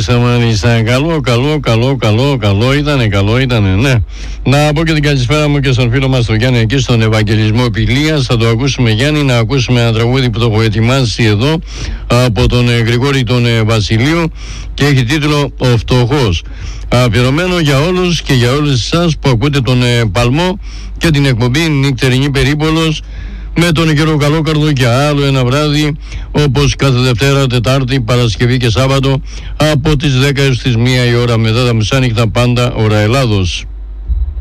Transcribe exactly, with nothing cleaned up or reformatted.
μάλιστα, μάλιστα. Καλό, καλό, καλό, καλό, καλό ήτανε, καλό ήτανε, ναι. Να πω και την καλησπέρα μου και στον φίλο μας τον Γιάννη εκεί στον Ευαγγελισμό Πηλίας. Θα το ακούσουμε, Γιάννη, να ακούσουμε ένα τραγούδι που το έχω ετοιμάσει εδώ από τον ε, Γρηγόρη τον ε, Βασιλείο και έχει τίτλο «Ο Φτωχός». Αφιερωμένο για όλους και για όλους εσάς που ακούτε τον ε, Παλμό και την εκπομπή Νυχτερινή Περίπολος με τον Γιώργο Καλόκαρδο και άλλο ένα βράδυ όπως κάθε Δευτέρα, Τετάρτη, Παρασκευή και Σάββατο από τις δέκα έως τις μία η ώρα μετά τα μεσάνυχτα, πάντα ώρα Ελλάδος.